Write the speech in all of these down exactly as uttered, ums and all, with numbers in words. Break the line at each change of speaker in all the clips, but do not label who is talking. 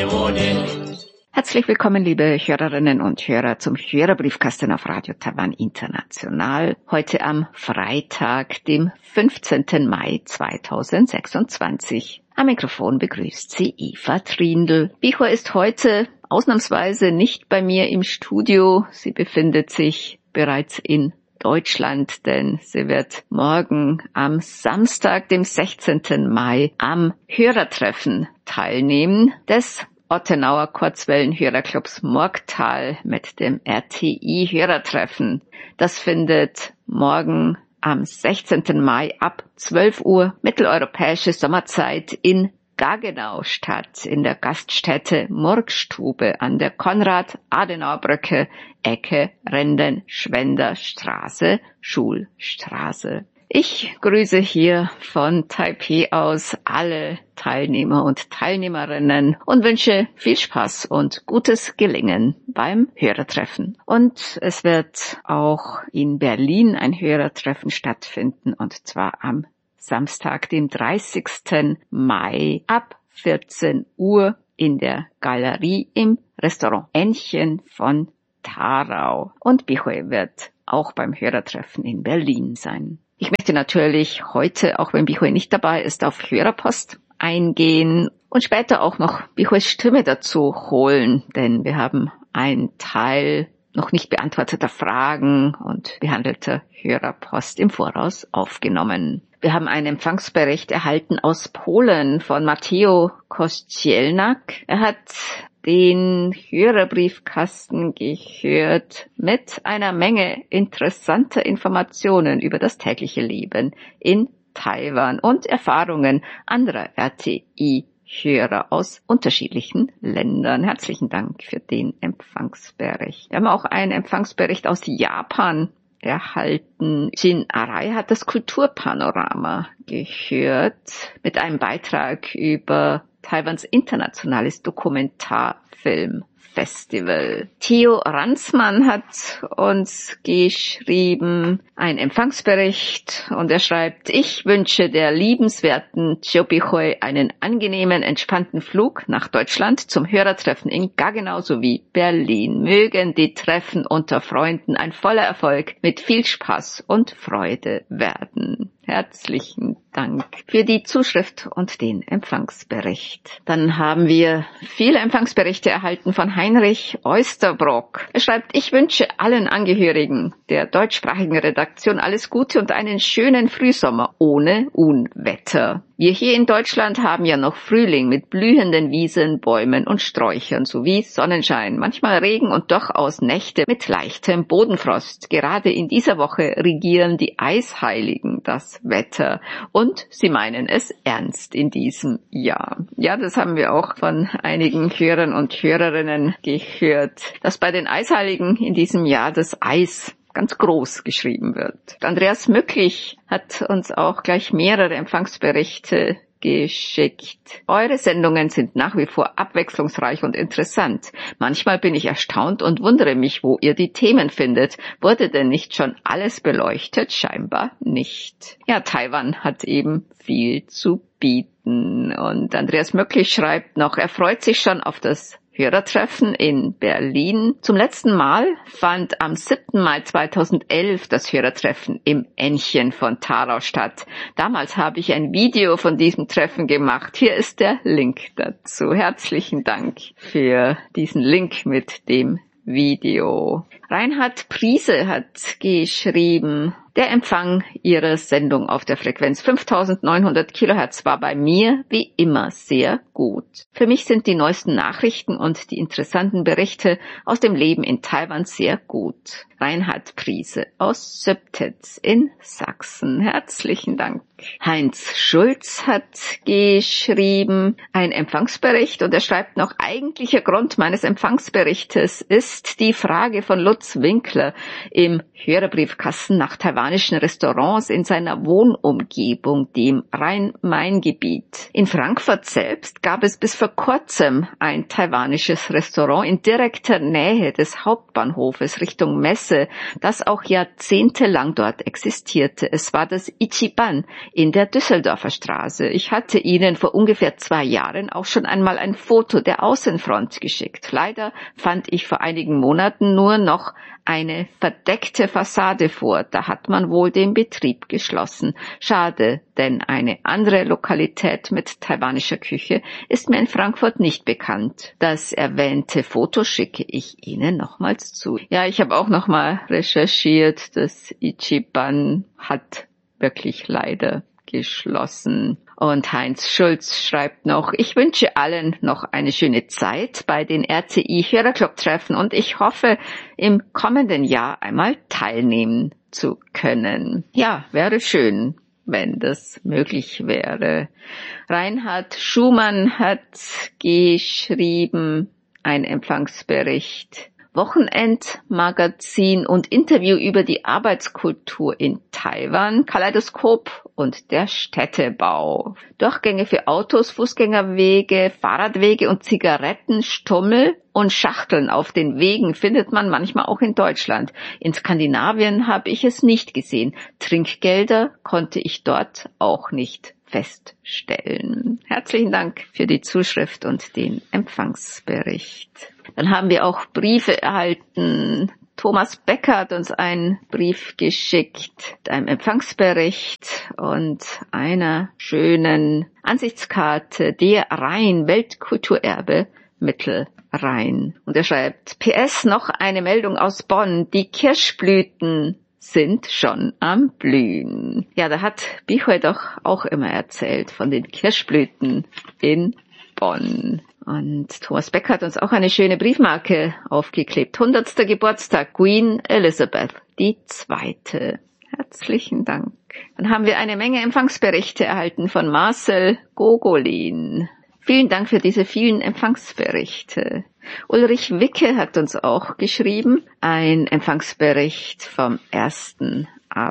Herzlich willkommen, liebe Hörerinnen und Hörer, zum Hörerbriefkasten auf Radio Taiwan International. Heute am Freitag, dem fünfzehnten Mai zweitausendsechsundzwanzig. Am Mikrofon begrüßt Sie Eva Trindl. Bicho ist heute ausnahmsweise nicht bei mir im Studio. Sie befindet sich bereits in Deutschland, denn sie wird morgen am Samstag, dem sechzehnten Mai, am Hörertreffen teilnehmen des Ottenauer Kurzwellen-Hörerclubs Murgtal mit dem R T I-Hörertreffen. Das findet morgen am sechzehnten Mai ab zwölf Uhr mitteleuropäische Sommerzeit in Gaggenau statt, in der Gaststätte Murgstube an der Konrad-Adenauer-Brücke, Ecke Renden-Schwender-Straße, Schulstraße. Ich grüße hier von Taipei aus alle Teilnehmer und Teilnehmerinnen und wünsche viel Spaß und gutes Gelingen beim Hörertreffen. Und es wird auch in Berlin ein Hörertreffen stattfinden, und zwar am Samstag, dem dreißigsten Mai ab vierzehn Uhr in der Galerie im Restaurant Ännchen von Tharau. Und Bichoy wird auch beim Hörertreffen in Berlin sein. Ich möchte natürlich heute, auch wenn Bichoy nicht dabei ist, auf Hörerpost eingehen und später auch noch Bichoys Stimme dazu holen, denn wir haben einen Teil noch nicht beantworteter Fragen und behandelter Hörerpost im Voraus aufgenommen. Wir haben einen Empfangsbericht erhalten aus Polen von Matteo Kościelnak. Er hat den Hörerbriefkasten gehört mit einer Menge interessanter Informationen über das tägliche Leben in Taiwan und Erfahrungen anderer R T I-Hörer aus unterschiedlichen Ländern. Herzlichen Dank für den Empfangsbericht. Wir haben auch einen Empfangsbericht aus Japan erhalten. Jin Arai hat das Kulturpanorama gehört mit einem Beitrag über Taiwans internationales Dokumentarfilmfestival. Theo Ransmann hat uns geschrieben, ein Empfangsbericht, und er schreibt: Ich wünsche der liebenswerten Chiu Bichoy einen angenehmen, entspannten Flug nach Deutschland zum Hörertreffen in Gaggenau sowie Berlin. Mögen die Treffen unter Freunden ein voller Erfolg mit viel Spaß und Freude werden. Herzlichen Dank für die Zuschrift und den Empfangsbericht. Dann haben wir viele Empfangsberichte erhalten von Heinrich Oesterbrock. Er schreibt: Ich wünsche allen Angehörigen der deutschsprachigen Redaktion alles Gute und einen schönen Frühsommer ohne Unwetter. Wir hier in Deutschland haben ja noch Frühling mit blühenden Wiesen, Bäumen und Sträuchern sowie Sonnenschein, manchmal Regen und durchaus Nächte mit leichtem Bodenfrost. Gerade in dieser Woche regieren die Eisheiligen das Wetter und sie meinen es ernst in diesem Jahr. Ja, das haben wir auch von einigen Hörern und Hörerinnen gehört, dass bei den Eisheiligen in diesem Jahr das Eis ganz groß geschrieben wird. Andreas Mücklich hat uns auch gleich mehrere Empfangsberichte geschickt. Eure Sendungen sind nach wie vor abwechslungsreich und interessant. Manchmal bin ich erstaunt und wundere mich, wo ihr die Themen findet. Wurde denn nicht schon alles beleuchtet? Scheinbar nicht. Ja, Taiwan hat eben viel zu bieten. Und Andreas Mücklich schreibt noch, er freut sich schon auf das Hörertreffen in Berlin. Zum letzten Mal fand am siebten Mai zweitausendelf das Hörertreffen im Ännchen von Tharau statt. Damals habe ich ein Video von diesem Treffen gemacht. Hier ist der Link dazu. Herzlichen Dank für diesen Link mit dem Video. Reinhard Priese hat geschrieben: Der Empfang Ihrer Sendung auf der Frequenz fünftausendneunhundert Kilohertz war bei mir wie immer sehr gut. Für mich sind die neuesten Nachrichten und die interessanten Berichte aus dem Leben in Taiwan sehr gut. Reinhard Priese aus Söbtitz in Sachsen. Herzlichen Dank. Heinz Schulz hat geschrieben, ein Empfangsbericht, und er schreibt noch, eigentlicher Grund meines Empfangsberichtes ist die Frage von Lutz Winkler im Hörerbriefkasten nach Taiwan taiwanischen Restaurants in seiner Wohnumgebung, dem Rhein-Main-Gebiet. In Frankfurt selbst gab es bis vor kurzem ein taiwanisches Restaurant in direkter Nähe des Hauptbahnhofes Richtung Messe, das auch jahrzehntelang dort existierte. Es war das Ichiban in der Düsseldorfer Straße. Ich hatte Ihnen vor ungefähr zwei Jahren auch schon einmal ein Foto der Außenfront geschickt. Leider fand ich vor einigen Monaten nur noch eine verdeckte Fassade vor. Da hat man wohl den Betrieb geschlossen. Schade, denn eine andere Lokalität mit taiwanischer Küche ist mir in Frankfurt nicht bekannt. Das erwähnte Foto schicke ich Ihnen nochmals zu. Ja, ich habe auch nochmal recherchiert. Das Ichiban hat wirklich leider geschlossen. Und Heinz Schulz schreibt noch, ich wünsche allen noch eine schöne Zeit bei den R C I-Hörerclub-Treffen und ich hoffe, im kommenden Jahr einmal teilnehmen zu können. Ja, wäre schön, wenn das möglich wäre. Reinhard Schumann hat geschrieben, ein Empfangsbericht. Wochenendmagazin und Interview über die Arbeitskultur in Taiwan, Kaleidoskop und der Städtebau. Durchgänge für Autos, Fußgängerwege, Fahrradwege und Zigarettenstummel und Schachteln auf den Wegen findet man manchmal auch in Deutschland. In Skandinavien habe ich es nicht gesehen. Trinkgelder konnte ich dort auch nicht feststellen. Herzlichen Dank für die Zuschrift und den Empfangsbericht. Dann haben wir auch Briefe erhalten. Thomas Becker hat uns einen Brief geschickt mit einem Empfangsbericht und einer schönen Ansichtskarte der Rhein Weltkulturerbe Mittelrhein. Und er schreibt, P S noch eine Meldung aus Bonn. Die Kirschblüten sind schon am Blühen. Ja, da hat Bichoy doch auch immer erzählt von den Kirschblüten in Bonn. Und Thomas Beck hat uns auch eine schöne Briefmarke aufgeklebt. hundertster Geburtstag Queen Elizabeth die Zweite. Herzlichen Dank. Dann haben wir eine Menge Empfangsberichte erhalten von Marcel Gogolin. Vielen Dank für diese vielen Empfangsberichte. Ulrich Wicke hat uns auch geschrieben, ein Empfangsbericht vom ersten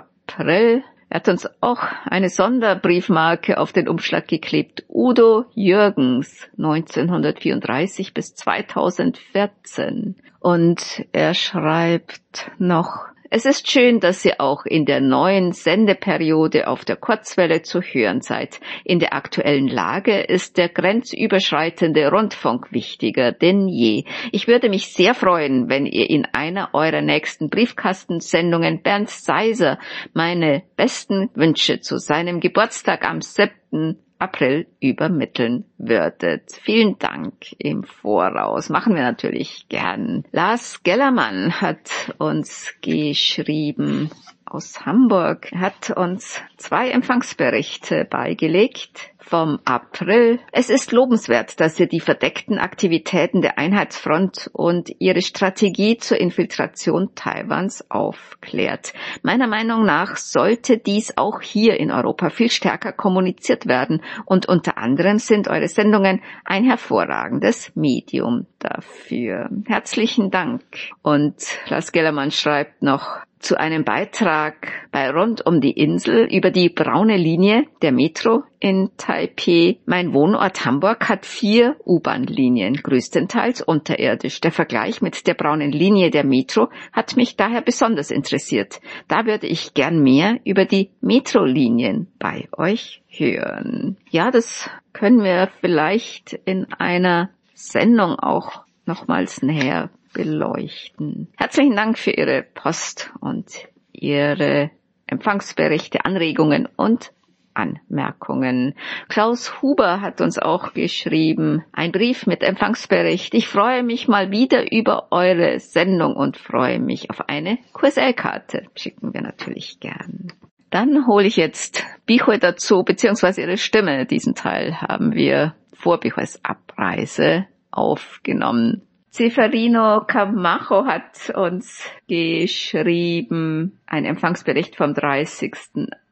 April. Er hat uns auch eine Sonderbriefmarke auf den Umschlag geklebt. Udo Jürgens, neunzehnhundertvierunddreißig bis zweitausendvierzehn. Und er schreibt noch, es ist schön, dass ihr auch in der neuen Sendeperiode auf der Kurzwelle zu hören seid. In der aktuellen Lage ist der grenzüberschreitende Rundfunk wichtiger denn je. Ich würde mich sehr freuen, wenn ihr in einer eurer nächsten Briefkastensendungen Bernd Seiser meine besten Wünsche zu seinem Geburtstag am siebten April übermitteln würdet. Vielen Dank im Voraus. Machen wir natürlich gern. Lars Gellermann hat uns geschrieben aus Hamburg. Er hat uns zwei Empfangsberichte beigelegt vom April. Es ist lobenswert, dass ihr die verdeckten Aktivitäten der Einheitsfront und ihre Strategie zur Infiltration Taiwans aufklärt. Meiner Meinung nach sollte dies auch hier in Europa viel stärker kommuniziert werden und unter anderem sind eure Sendungen ein hervorragendes Medium dafür. Herzlichen Dank. Und Lars Gellermann schreibt noch, zu einem Beitrag bei Rund um die Insel über die braune Linie der Metro in Taipeh. Mein Wohnort Hamburg hat vier U-Bahn-Linien, größtenteils unterirdisch. Der Vergleich mit der braunen Linie der Metro hat mich daher besonders interessiert. Da würde ich gern mehr über die Metro-Linien bei euch hören. Ja, das können wir vielleicht in einer Sendung auch nochmals näher beleuchten. Herzlichen Dank für Ihre Post und Ihre Empfangsberichte, Anregungen und Anmerkungen. Klaus Huber hat uns auch geschrieben, ein Brief mit Empfangsbericht. Ich freue mich mal wieder über eure Sendung und freue mich auf eine Q S L-Karte. Schicken wir natürlich gern. Dann hole ich jetzt Bichoy dazu, beziehungsweise ihre Stimme. Diesen Teil haben wir vor Bichoys Abreise aufgenommen. Seferino Camacho hat uns geschrieben, ein Empfangsbericht vom dreißigsten April.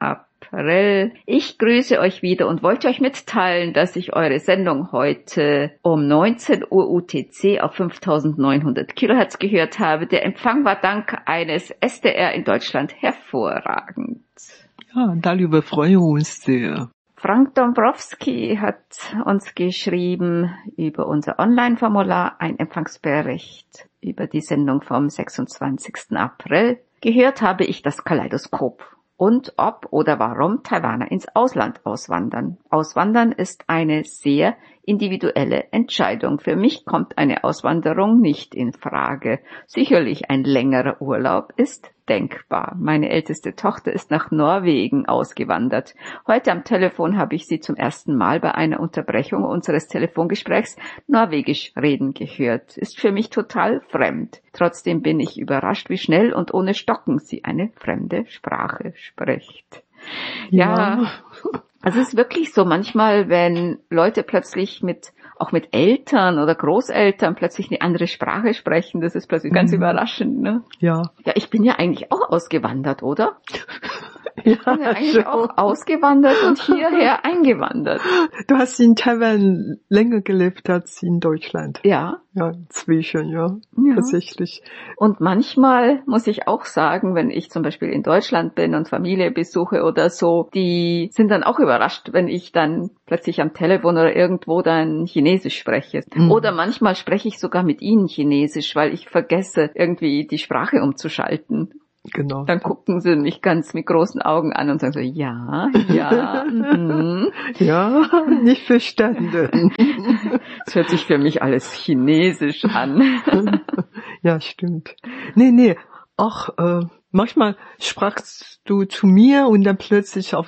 April. Ich grüße euch wieder und wollte euch mitteilen, dass ich eure Sendung heute um neunzehn Uhr U T C auf fünftausendneunhundert Kilohertz gehört habe. Der Empfang war dank eines S D R in Deutschland hervorragend.
Ja, darüber freuen wir uns sehr.
Frank Dombrowski hat uns geschrieben über unser Online-Formular, ein Empfangsbericht über die Sendung vom sechsundzwanzigsten April. Gehört habe ich das Kaleidoskop und ob oder warum Taiwaner ins Ausland auswandern. Auswandern ist eine sehr individuelle Entscheidung. Für mich kommt eine Auswanderung nicht in Frage. Sicherlich ein längerer Urlaub ist denkbar. Meine älteste Tochter ist nach Norwegen ausgewandert. Heute am Telefon habe ich sie zum ersten Mal bei einer Unterbrechung unseres Telefongesprächs Norwegisch reden gehört. Ist für mich total fremd. Trotzdem bin ich überrascht, wie schnell und ohne Stocken sie eine fremde Sprache spricht. Ja, ja. Also es ist wirklich so, manchmal, wenn Leute plötzlich mit, auch mit Eltern oder Großeltern plötzlich eine andere Sprache sprechen, das ist plötzlich ganz mhm. überraschend, ne?
Ja.
Ja, ich bin ja eigentlich auch ausgewandert, oder?
Ja,
ich bin ja eigentlich schon. auch ausgewandert und hierher eingewandert.
Du hast in Taiwan länger gelebt als in Deutschland.
Ja.
Ja, inzwischen, ja, ja. Tatsächlich.
Und manchmal muss ich auch sagen, wenn ich zum Beispiel in Deutschland bin und Familie besuche oder so, die sind dann auch überrascht, wenn ich dann plötzlich am Telefon oder irgendwo dann Chinesisch spreche. Mhm. Oder manchmal spreche ich sogar mit ihnen Chinesisch, weil ich vergesse, irgendwie die Sprache umzuschalten.
Genau.
Dann gucken sie mich ganz mit großen Augen an und sagen so, ja, ja, mhm.
ja, nicht verstanden.
Es hört sich für mich alles chinesisch an.
Ja, stimmt. Nee, nee, auch äh, manchmal sprachst du zu mir und dann plötzlich auf